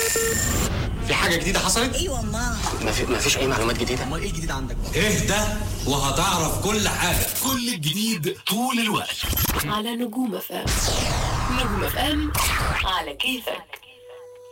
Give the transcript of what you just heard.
في حاجة جديدة حصلت؟ ايوه ما مفيش أي معلومات جديدة. امال ايه الجديد عندك بقى؟ اهدى وهتعرف كل حاجة. كل الجديد طول الوقت على نجوم FM. نجوم FM على كيفك.